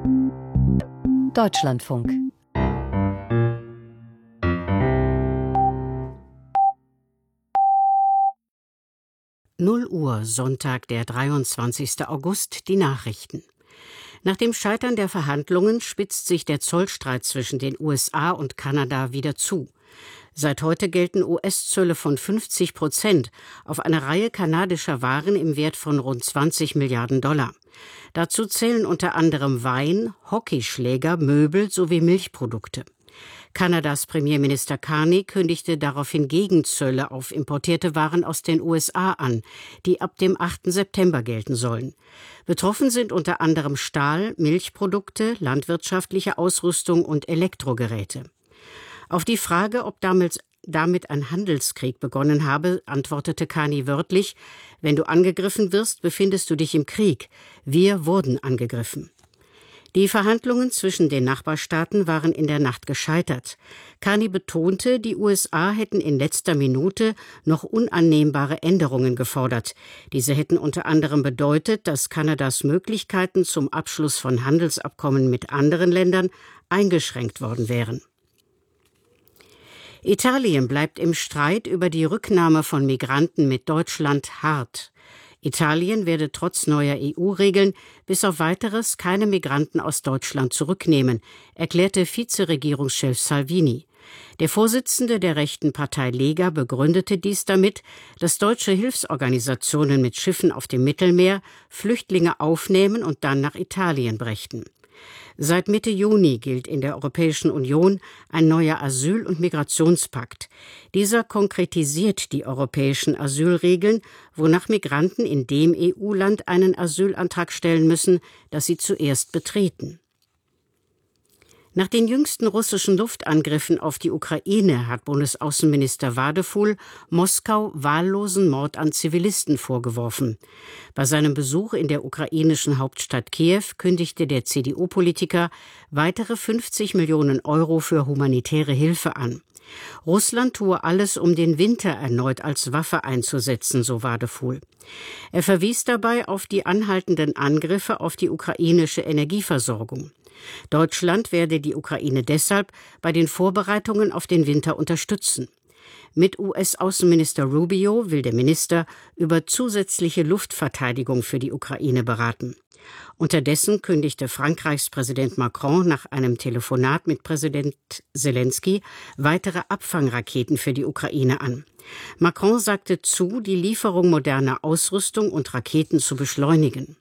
Deutschlandfunk. Uhr, Sonntag, der 23. August, die Nachrichten. Nach dem Scheitern der Verhandlungen spitzt sich der Zollstreit zwischen den USA und Kanada wieder zu. Seit heute gelten US-Zölle von 50% auf eine Reihe kanadischer Waren im Wert von rund 20 Milliarden $. Dazu zählen unter anderem Wein, Hockeyschläger, Möbel sowie Milchprodukte. Kanadas Premierminister Carney kündigte daraufhin Gegenzölle auf importierte Waren aus den USA an, die ab dem 8. September gelten sollen. Betroffen sind unter anderem Stahl, Milchprodukte, landwirtschaftliche Ausrüstung und Elektrogeräte. Auf die Frage, ob damit ein Handelskrieg begonnen habe, antwortete Carney wörtlich: „Wenn du angegriffen wirst, befindest du dich im Krieg. Wir wurden angegriffen." Die Verhandlungen zwischen den Nachbarstaaten waren in der Nacht gescheitert. Carney betonte, die USA hätten in letzter Minute noch unannehmbare Änderungen gefordert. Diese hätten unter anderem bedeutet, dass Kanadas Möglichkeiten zum Abschluss von Handelsabkommen mit anderen Ländern eingeschränkt worden wären. Italien bleibt im Streit über die Rücknahme von Migranten mit Deutschland hart. Italien werde trotz neuer EU-Regeln bis auf Weiteres keine Migranten aus Deutschland zurücknehmen, erklärte Vizeregierungschef Salvini. Der Vorsitzende der rechten Partei Lega begründete dies damit, dass deutsche Hilfsorganisationen mit Schiffen auf dem Mittelmeer Flüchtlinge aufnehmen und dann nach Italien brächten. Seit Mitte Juni gilt in der Europäischen Union ein neuer Asyl- und Migrationspakt. Dieser konkretisiert die europäischen Asylregeln, wonach Migranten in dem EU-Land einen Asylantrag stellen müssen, das sie zuerst betreten. Nach den jüngsten russischen Luftangriffen auf die Ukraine hat Bundesaußenminister Wadefuhl Moskau wahllosen Mord an Zivilisten vorgeworfen. Bei seinem Besuch in der ukrainischen Hauptstadt Kiew kündigte der CDU-Politiker weitere 50 Millionen € für humanitäre Hilfe an. Russland tue alles, um den Winter erneut als Waffe einzusetzen, so Wadefuhl. Er verwies dabei auf die anhaltenden Angriffe auf die ukrainische Energieversorgung. Deutschland werde die Ukraine deshalb bei den Vorbereitungen auf den Winter unterstützen. Mit US-Außenminister Rubio will der Minister über zusätzliche Luftverteidigung für die Ukraine beraten. Unterdessen kündigte Frankreichs Präsident Macron nach einem Telefonat mit Präsident Zelensky weitere Abfangraketen für die Ukraine an. Macron sagte zu, die Lieferung moderner Ausrüstung und Raketen zu beschleunigen.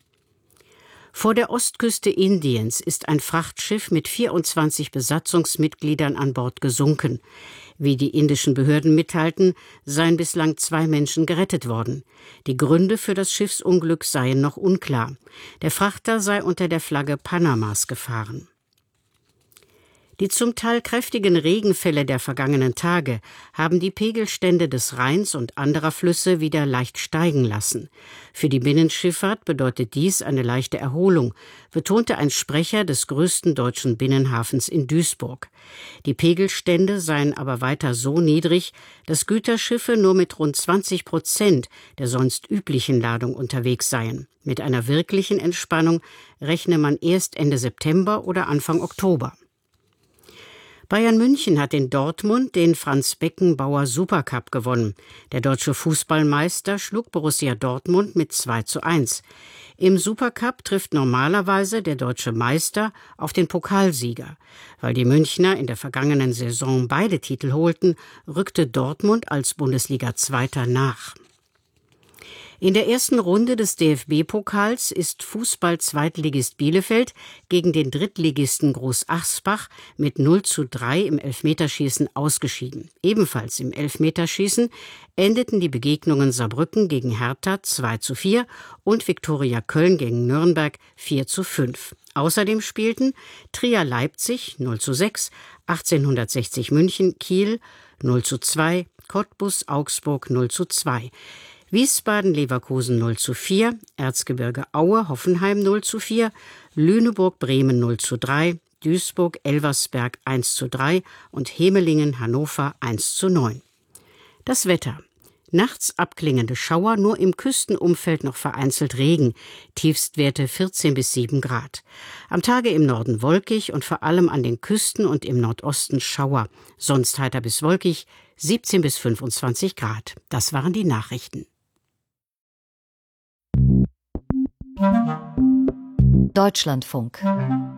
Vor der Ostküste Indiens ist ein Frachtschiff mit 24 Besatzungsmitgliedern an Bord gesunken. Wie die indischen Behörden mitteilten, seien bislang 2 Menschen gerettet worden. Die Gründe für das Schiffsunglück seien noch unklar. Der Frachter sei unter der Flagge Panamas gefahren. Die zum Teil kräftigen Regenfälle der vergangenen Tage haben die Pegelstände des Rheins und anderer Flüsse wieder leicht steigen lassen. Für die Binnenschifffahrt bedeutet dies eine leichte Erholung, betonte ein Sprecher des größten deutschen Binnenhafens in Duisburg. Die Pegelstände seien aber weiter so niedrig, dass Güterschiffe nur mit rund 20% der sonst üblichen Ladung unterwegs seien. Mit einer wirklichen Entspannung rechne man erst Ende September oder Anfang Oktober. Bayern München hat in Dortmund den Franz-Beckenbauer Supercup gewonnen. Der deutsche Fußballmeister schlug Borussia Dortmund mit 2:1. Im Supercup trifft normalerweise der deutsche Meister auf den Pokalsieger. Weil die Münchner in der vergangenen Saison beide Titel holten, rückte Dortmund als Bundesliga-Zweiter nach. In der ersten Runde des DFB-Pokals ist Fußball-Zweitligist Bielefeld gegen den Drittligisten Groß Asbach mit 0:3 im Elfmeterschießen ausgeschieden. Ebenfalls im Elfmeterschießen endeten die Begegnungen Saarbrücken gegen Hertha 2:4 und Viktoria Köln gegen Nürnberg 4:5. Außerdem spielten Trier Leipzig 0:6, 1860 München Kiel 0:2, Cottbus Augsburg 0:2. Wiesbaden-Leverkusen 0:4, Erzgebirge Aue Hoffenheim 0:4, Lüneburg Bremen 0:3, Duisburg Elversberg 1:3 und Hemelingen Hannover 1:9. Das Wetter. Nachts abklingende Schauer, nur im Küstenumfeld noch vereinzelt Regen. Tiefstwerte 14 bis 7 Grad. Am Tage im Norden wolkig und vor allem an den Küsten und im Nordosten Schauer. Sonst heiter bis wolkig, 17 bis 25 Grad. Das waren die Nachrichten. Deutschlandfunk.